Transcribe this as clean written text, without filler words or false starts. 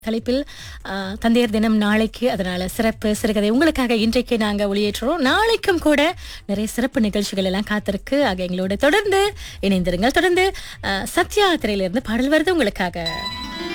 தலைப்பில் தந்தையர் தினம் நாளைக்கு, அதனால சிறப்பு சிறுகதை உங்களுக்காக இன்றைக்கு நாங்க ஒளியேற்றுறோம். நாளைக்கும் கூட நிறைய சிறப்பு நிகழ்ச்சிகள் எல்லாம் காத்திருக்கு. ஆக எங்களோட தொடர்ந்து இணைந்திருங்கள். தொடர்ந்து சத்யா திரையிலிருந்து பாடல் வருது உங்களுக்காக.